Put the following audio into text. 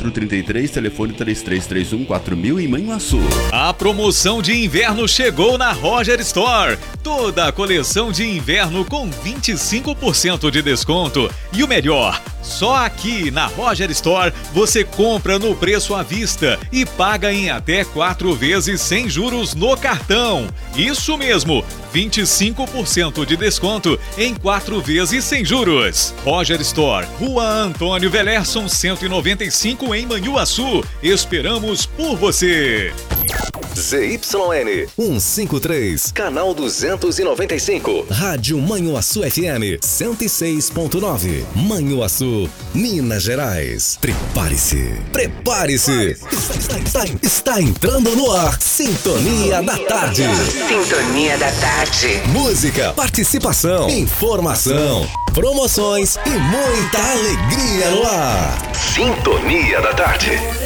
3433, telefone 3331-4000 em Manhuaçu. A promoção de inverno chegou na Roger Store. Toda a coleção de inverno com 25% de desconto. E o melhor, só aqui na Roger Store você compra no preço à vista e paga em até 4 vezes sem juros no cartão. Isso mesmo, 25% de desconto em 4 vezes sem juros. Roger Store, Rua Antônio Velerson, 195 em Manhuaçu. Esperamos por você. ZYN 153, canal 295. Rádio Manhuaçu FM 106.9. Manhuaçu, Minas Gerais. Prepare-se. Prepare-se. Está entrando no ar. Sintonia da Tarde. Sintonia da Tarde. Música, participação, informação, promoções e muita alegria no ar. Sintonia da Tarde.